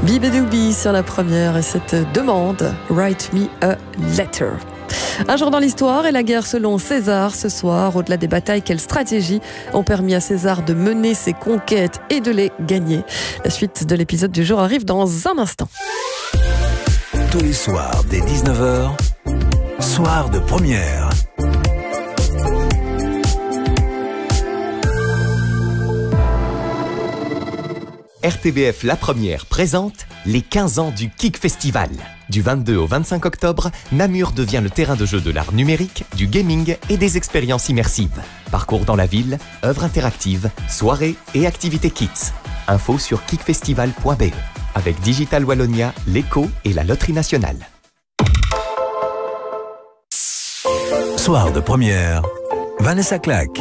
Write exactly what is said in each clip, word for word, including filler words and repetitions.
Bibedoubi sur la première et cette demande « Write me a letter ». Un jour dans l'histoire et la guerre selon César ce soir. Au-delà des batailles, quelles stratégies ont permis à César de mener ses conquêtes et de les gagner? La suite de l'épisode du jour arrive dans un instant. Tous les soirs dès dix-neuf heures, soir de première. R T B F La Première présente les quinze ans du Kik Festival. Du vingt-deux au vingt-cinq octobre, Namur devient le terrain de jeu de l'art numérique, du gaming et des expériences immersives. Parcours dans la ville, œuvres interactives, soirées et activités kids. Info sur kik festival point b e avec Digital Wallonia, l'Eco et la Loterie Nationale. Soir de première, Vanessa Claque.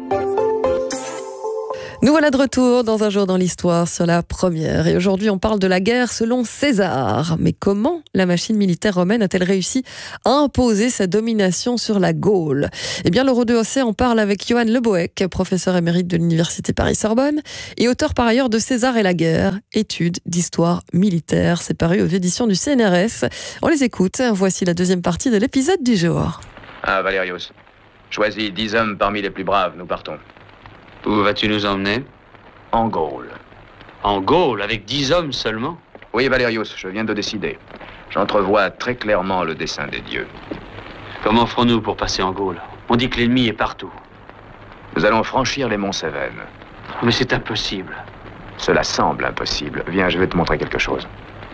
Nous voilà de retour dans un jour dans l'histoire sur la première. Et aujourd'hui, on parle de la guerre selon César. Mais comment la machine militaire romaine a-t-elle réussi à imposer sa domination sur la Gaule? Eh bien, l'Euro deux O C en parle avec Johan Le Bohec, professeur émérite de l'Université Paris-Sorbonne et auteur par ailleurs de César et la guerre, études d'histoire militaire. C'est paru aux éditions du C N R S. On les écoute. Voici la deuxième partie de l'épisode du jour. Ah, Valérius, choisis dix hommes parmi les plus braves. Nous partons. Où vas-tu nous emmener? En Gaule. En Gaule, avec dix hommes seulement? Oui, Valérius, je viens de décider. J'entrevois très clairement le dessein des dieux. Comment ferons-nous pour passer en Gaule? On dit que l'ennemi est partout. Nous allons franchir les monts Cévennes. Mais c'est impossible. Cela semble impossible. Viens, je vais te montrer quelque chose.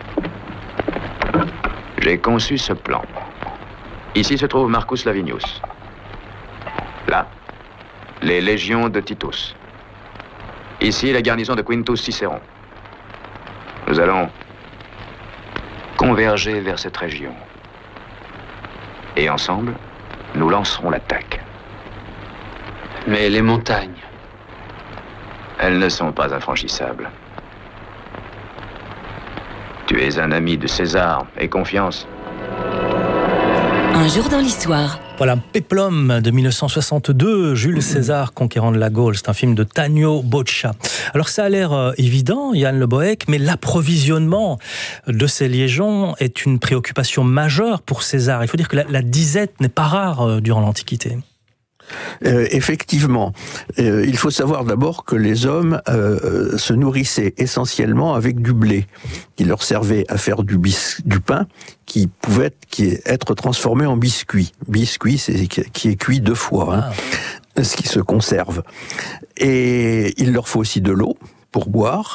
J'ai conçu ce plan. Ici se trouve Marcus Lavinius. Là, les légions de Titus. Ici, la garnison de Quintus Cicéron. Nous allons converger vers cette région. Et ensemble, nous lancerons l'attaque. Mais les montagnes? Elles ne sont pas infranchissables. Tu es un ami de César, aie confiance. Un jour dans l'histoire. Voilà, Péplum de mille neuf cent soixante-deux, Jules César, conquérant de la Gaule. C'est un film de Tanio Boccia. Alors ça a l'air euh, évident, Johan Le Bohec, mais l'approvisionnement de ces légions est une préoccupation majeure pour César. Il faut dire que la, la disette n'est pas rare euh, durant l'Antiquité. Euh, effectivement, euh, il faut savoir d'abord que les hommes euh, se nourrissaient essentiellement avec du blé, qui leur servait à faire du, bis, du pain, qui pouvait être, qui être transformé en biscuit. Biscuit, c'est qui est cuit deux fois, hein, ah. ce qui se conserve. Et il leur faut aussi de l'eau pour boire.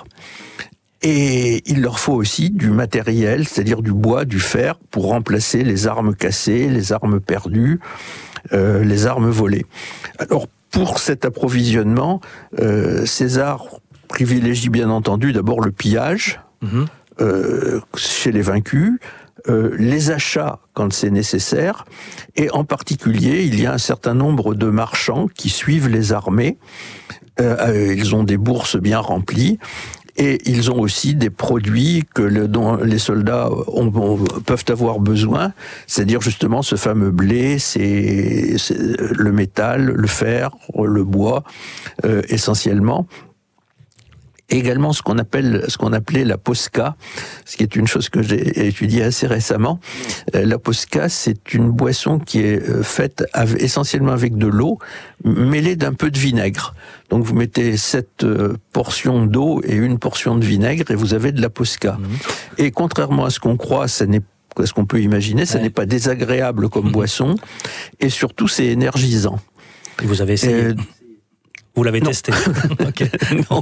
Et il leur faut aussi du matériel, c'est-à-dire du bois, du fer, pour remplacer les armes cassées, les armes perdues, euh, les armes volées. Alors, pour cet approvisionnement, euh, César privilégie bien entendu d'abord le pillage, mmh. euh, chez les vaincus, euh, les achats quand c'est nécessaire, et en particulier, il y a un certain nombre de marchands qui suivent les armées. Euh, ils ont des bourses bien remplies, et ils ont aussi des produits que le, dont les soldats ont, ont, peuvent avoir besoin, c'est-à-dire justement ce fameux blé, c'est, c'est le métal, le fer, le bois, euh, essentiellement. Également ce qu'on appelle, ce qu'on appelait la posca, ce qui est une chose que j'ai étudiée assez récemment. La posca, c'est une boisson qui est faite avec, essentiellement avec de l'eau, mêlée d'un peu de vinaigre. Donc vous mettez sept portions d'eau et une portion de vinaigre et vous avez de la posca. Mmh. Et contrairement à ce qu'on croit, ça n'est ce qu'on peut imaginer, ça ouais. n'est pas désagréable comme mmh. boisson, et surtout c'est énergisant. Et vous avez essayé euh, Vous l'avez non. testé? Okay. Non.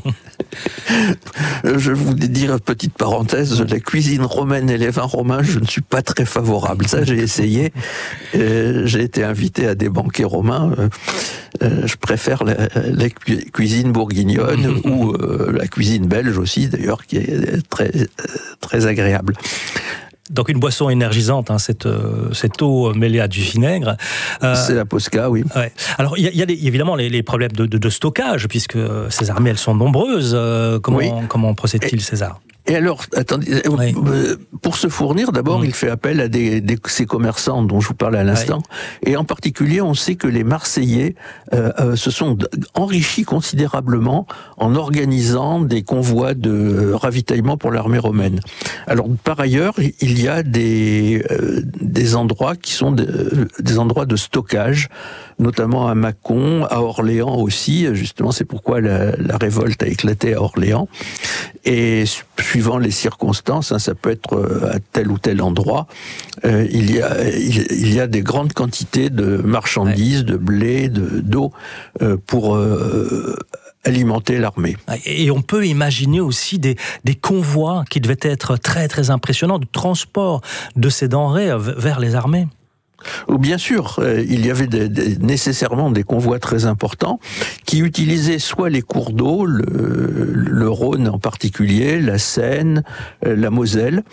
Je voulais dire, petite parenthèse, la cuisine romaine et les vins romains, je ne suis pas très favorable. Ça, j'ai essayé. Euh, j'ai été invité à des banquets romains. Euh, je préfère la, la cuisine bourguignonne ou euh, la cuisine belge aussi, d'ailleurs, qui est très, très agréable. Donc une boisson énergisante, hein, cette, euh, cette eau mêlée à du vinaigre. Euh, c'est la posca, oui. Ouais. Alors il y a, y a des, évidemment les, les problèmes de, de, de stockage, puisque ces armées elles sont nombreuses. Euh, comment, oui. comment procède-t-il, César ? Et alors, attendez, oui. pour se fournir, d'abord, mmh. il fait appel à des, des, ces commerçants dont je vous parlais à l'instant. Oui. Et en particulier, on sait que les Marseillais euh, euh, se sont enrichis considérablement en organisant des convois de ravitaillement pour l'armée romaine. Alors, par ailleurs, il y a des, euh, des endroits qui sont de, des endroits de stockage, notamment à Mâcon, à Orléans aussi. Justement, c'est pourquoi la, la révolte a éclaté à Orléans. Et suivant les circonstances, hein, ça peut être à tel ou tel endroit, euh, il y a il, il y a des grandes quantités de marchandises, ouais. de blé, de d'eau euh, pour euh, alimenter l'armée. Et on peut imaginer aussi des, des convois qui devaient être très très impressionnants de transport de ces denrées vers les armées. Bien sûr, il y avait des, des, nécessairement des convois très importants qui utilisaient soit les cours d'eau, le, le Rhône en particulier, la Seine, la Moselle.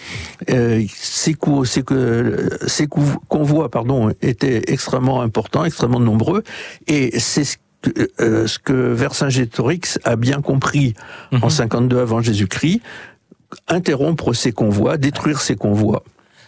Ces, cou, ces, ces convois pardon, étaient extrêmement importants, extrêmement nombreux, et c'est ce Euh, ce que Vercingétorix a bien compris mmh. en cinquante-deux avant Jésus-Christ, interrompre ces convois, détruire ces convois.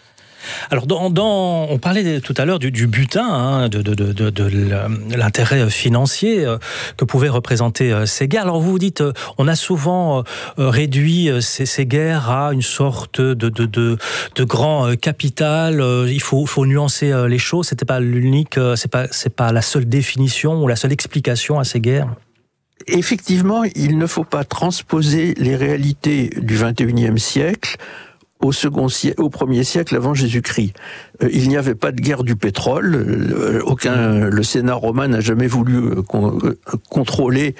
Alors, dans, dans, on parlait tout à l'heure du, du butin, hein, de, de, de, de, de l'intérêt financier que pouvaient représenter ces guerres. Alors, vous vous dites, on a souvent réduit ces, ces guerres à une sorte de, de, de, de grand capital. Il faut, faut nuancer les choses. C'était pas l'unique, c'est pas, c'est pas la seule définition ou la seule explication à ces guerres. Effectivement, il ne faut pas transposer les réalités du vingt et unième siècle au second siècle, au premier siècle avant Jésus-Christ. Euh, il n'y avait pas de guerre du pétrole. Euh, aucun, le Sénat romain n'a jamais voulu euh, con, euh, contrôler.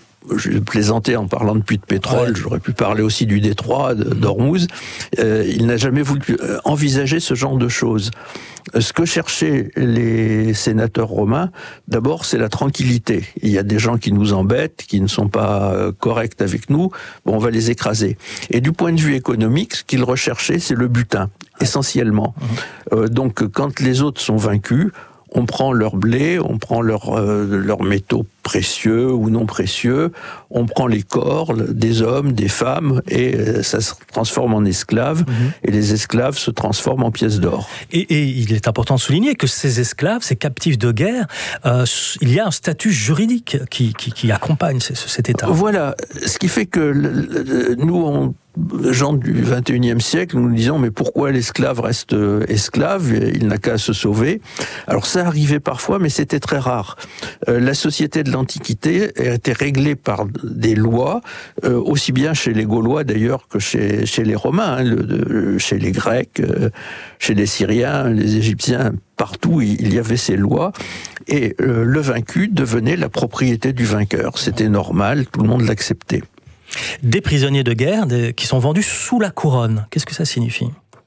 Je plaisantais en parlant de puits de pétrole, ouais. J'aurais pu parler aussi du détroit d'Ormuz. Euh, il n'a jamais voulu envisager ce genre de choses. Ce que cherchaient les sénateurs romains, d'abord, c'est la tranquillité. Il y a des gens qui nous embêtent, qui ne sont pas corrects avec nous, bon, on va les écraser. Et du point de vue économique, ce qu'ils recherchaient, c'est le butin, essentiellement. Mmh. Euh, donc, quand les autres sont vaincus, on prend leur blé, on prend leurs euh, leurs métaux précieux ou non précieux, on prend les corps des hommes, des femmes, et euh, ça se transforme en esclaves, mmh. et les esclaves se transforment en pièces d'or. Et, et il est important de souligner que ces esclaves, ces captifs de guerre, euh, il y a un statut juridique qui, qui, qui accompagne cet état. Voilà, ce qui fait que le, le, nous, on gens du vingt et unième siècle, nous nous disons mais pourquoi l'esclave reste esclave, il n'a qu'à se sauver. Alors ça arrivait parfois, mais c'était très rare. Euh, la société de l'Antiquité était réglée par des lois, euh, aussi bien chez les Gaulois d'ailleurs que chez, chez les Romains, hein, le, de, chez les Grecs, euh, chez les Syriens, les Égyptiens. Partout, il y avait ces lois, et euh, le vaincu devenait la propriété du vainqueur. C'était normal, tout le monde l'acceptait. Des prisonniers de guerre des, qui sont vendus sous la couronne. Qu'est-ce que ça signifie ?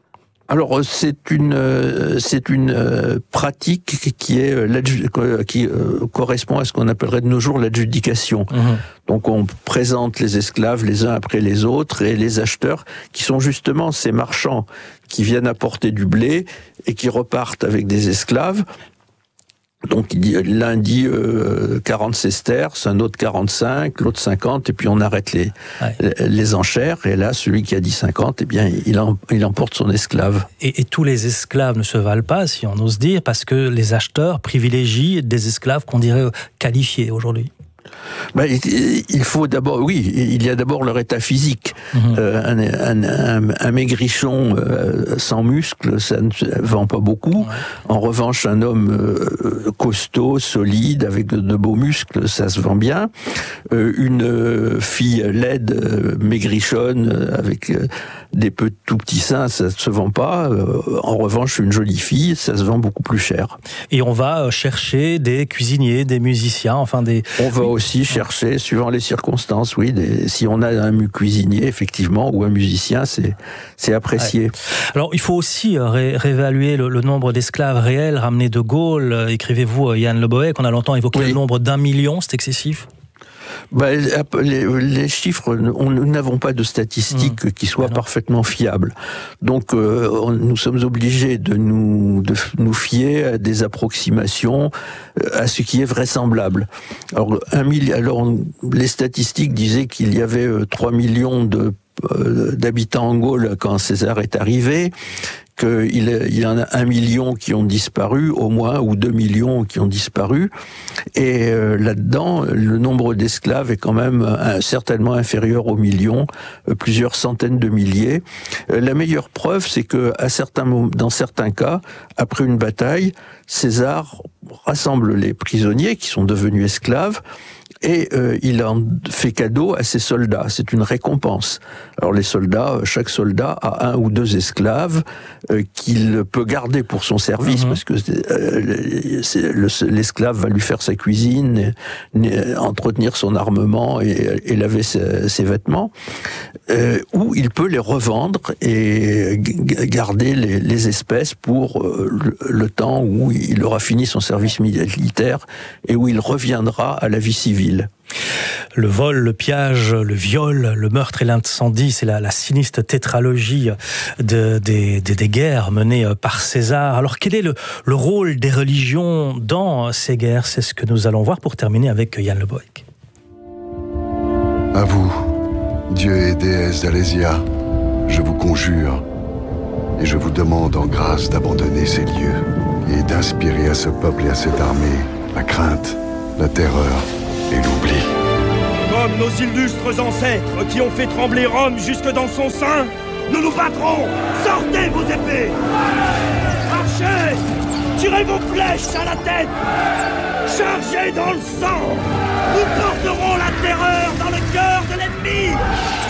Alors c'est une c'est une pratique qui est qui correspond à ce qu'on appellerait de nos jours l'adjudication. Mmh. Donc on présente les esclaves les uns après les autres, et les acheteurs qui sont justement ces marchands qui viennent apporter du blé et qui repartent avec des esclaves. Donc l'un dit euh, quarante sesterces, un autre quarante-cinq, l'autre cinquante, et puis on arrête les, ouais. les enchères, et là celui qui a dit cinquante, eh bien il, en, il emporte son esclave. Et, et tous les esclaves ne se valent pas, si on ose dire, parce que les acheteurs privilégient des esclaves qu'on dirait qualifiés aujourd'hui. Ben, il faut d'abord, oui, il y a d'abord leur état physique. Mmh. Euh, un, un, un, un maigrichon euh, sans muscles, ça ne vend pas beaucoup. Ouais. En revanche, un homme euh, costaud, solide, avec de, de beaux muscles, ça se vend bien. Euh, une euh, fille laide, euh, maigrichonne, euh, avec euh, des peu, tout petits seins, ça ne se vend pas. Euh, en revanche, une jolie fille, ça se vend beaucoup plus cher. Et on va chercher des cuisiniers, des musiciens, enfin des... On va aussi chercher, suivant les circonstances, oui, des, si on a un cuisinier, effectivement, ou un musicien, c'est, c'est apprécié. Ouais. Alors, il faut aussi ré, réévaluer le, le nombre d'esclaves réels ramenés de Gaule. Écrivez-vous, Yann Le Bohec, on a longtemps évoqué oui. le nombre d'un million, c'est excessif ? Ben, les, les chiffres, on, nous n'avons pas de statistiques mmh. qui soient parfaitement fiables. Donc, euh, on, nous sommes obligés de nous, de nous fier à des approximations, à ce qui est vraisemblable. Alors, un, alors les statistiques disaient qu'il y avait trois millions de d'habitants en Gaule quand César est arrivé, qu'il y en a un million qui ont disparu, au moins, ou deux millions qui ont disparu. Et euh, là-dedans, le nombre d'esclaves est quand même euh, certainement inférieur au million, euh, plusieurs centaines de milliers. Euh, la meilleure preuve, c'est que à certains, dans certains cas, après une bataille, César rassemble les prisonniers qui sont devenus esclaves, et euh, il en fait cadeau à ses soldats. C'est une récompense. Alors les soldats, chaque soldat a un ou deux esclaves euh, qu'il peut garder pour son service, mmh. parce que euh, c'est, le, l'esclave va lui faire sa cuisine, et, entretenir son armement et, et laver ses, ses vêtements, euh, ou il peut les revendre et g- garder les, les espèces pour euh, le, le temps où il aura fini son service militaire et où il reviendra à la vie civile. Le vol, le pillage, le viol, le meurtre et l'incendie, c'est la, la sinistre tétralogie de, des, des, des guerres menées par César. Alors quel est le, le rôle des religions dans ces guerres? C'est ce que nous allons voir pour terminer avec Yann Le Bohec. À vous, dieux et déesses d'Alésia, je vous conjure et je vous demande en grâce d'abandonner ces lieux et d'inspirer à ce peuple et à cette armée la crainte, la terreur et l'oubli. Comme nos illustres ancêtres qui ont fait trembler Rome jusque dans son sein, nous nous battrons. Sortez vos épées. Archers, tirez vos flèches à la tête. Chargez dans le sang. Nous porterons la terreur dans le cœur de l'ennemi.